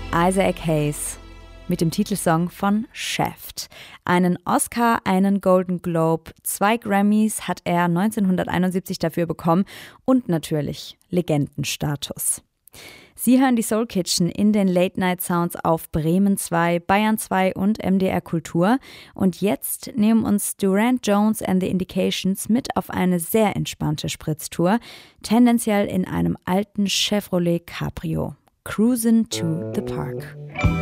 Isaac Hayes mit dem Titelsong von Shaft. Einen Oscar, einen Golden Globe, 2 Grammys hat er 1971 dafür bekommen und natürlich Legendenstatus. Sie hören die Soul Kitchen in den Late Night Sounds auf Bremen 2, Bayern 2 und MDR Kultur. Und jetzt nehmen uns Durand Jones and the Indications mit auf eine sehr entspannte Spritztour, tendenziell in einem alten Chevrolet Cabrio. Cruisin' to the Park.